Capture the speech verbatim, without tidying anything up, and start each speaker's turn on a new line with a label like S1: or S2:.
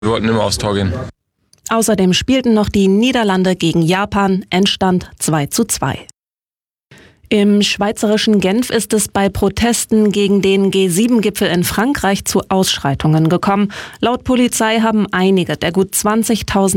S1: Wir wollten immer aufs Tor gehen.
S2: Außerdem spielten noch die Niederlande gegen Japan, Endstand zwei zu zwei. Im schweizerischen Genf ist es bei Protesten gegen den G sieben Gipfel in Frankreich zu Ausschreitungen gekommen. Laut Polizei haben einige der gut zwanzigtausend